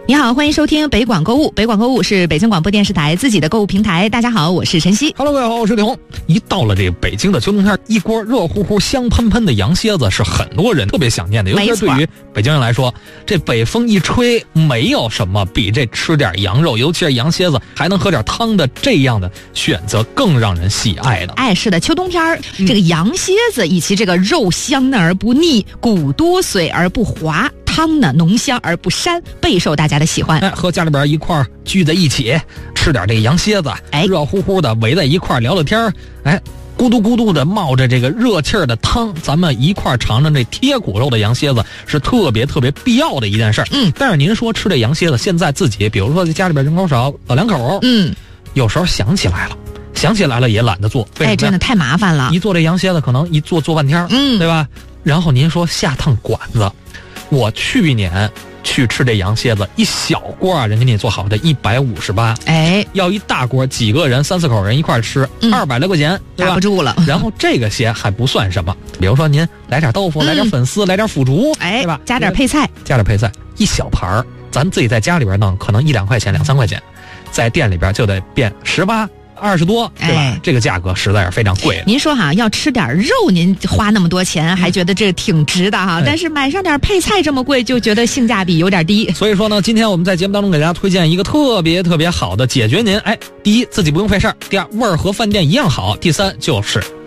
你好，欢迎收听北广购物。北广购物是北京广播电视台自己的购物平台。大家好，我是晨曦。 Hello， 各位好，我是李红。一到了这个北京的秋冬天，一锅热乎乎、香喷喷的羊蝎子是很多人特别想念的，尤其是对于北京人来说，这北风一吹，没有什么比这吃点羊肉，尤其是羊蝎子还能喝点汤的这样的选择更让人喜爱的。 哎，是的，秋冬天这个羊蝎子以其这个肉香嫩而不腻，骨多水而不滑，汤呢浓香而不膻，备受大家的喜欢。 和家里边一块儿聚在一起吃点这个羊蝎子，热乎乎的围在一块儿聊聊天，咕嘟咕嘟的冒着这个热气儿的汤，咱们一块儿尝尝这贴骨肉的羊蝎子是特别特别必要的一件事。但是您说吃这羊蝎子，现在自己比如说在家里边人口少，老两口，有时候想起来了也懒得做， 真的太麻烦了。 一做这羊蝎子可能一做半天，对吧？然后您说下趟馆子，我去年去吃这羊蝎子，一小锅啊，人给你做好的158，要一大锅，几个人3-4口人一块吃，200来块钱， 打不住了。 然后这个些还不算什么，比如说您来点豆腐，来点粉丝，来点腐竹，对吧？ 加点配菜， 一小盘儿，咱自己在家里边弄，可能1-2块钱、2-3块钱，在店里边就得变18、20多，对吧？这个价格实在是非常贵。 您说哈，要吃点肉，您花那么多钱，还觉得这挺值的哈。但是买上点配菜这么贵，就觉得性价比有点低。 所以说呢，今天我们在节目当中给大家推荐一个特别好的解决您，第一自己不用费事儿，第二味儿和饭店一样好，第三就是